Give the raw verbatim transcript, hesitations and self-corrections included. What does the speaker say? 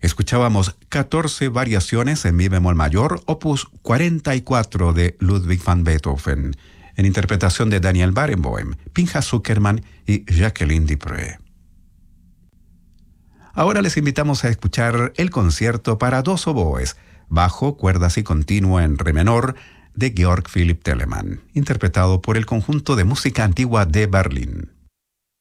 Escuchábamos catorce variaciones en mi bemol mayor, opus cuarenta y cuatro de Ludwig van Beethoven, en interpretación de Daniel Barenboim, Pinchas Zuckerman y Jacqueline Dupré. Ahora les invitamos a escuchar el concierto para dos oboes, bajo, cuerdas y continuo en re menor, de Georg Philipp Telemann, interpretado por el Conjunto de Música Antigua de Berlín.